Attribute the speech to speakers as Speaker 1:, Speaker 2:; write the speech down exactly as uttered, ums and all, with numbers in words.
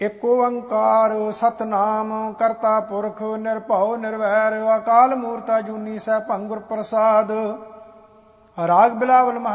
Speaker 1: ਏਕ ਓੰਕਾਰ ਸਤਨਾਮ ਕਰਤਾ ਪੁਰਖ ਨਿਰਭਉ ਨਿਰਵੈਰ ਅਕਾਲ ਮੂਰਤਿ ਅਜੂਨੀ ਸੈਭੰ ਗੁਰ ਪ੍ਰਸਾਦ। ਰਾਗ ਬਿਲਾਵਲ।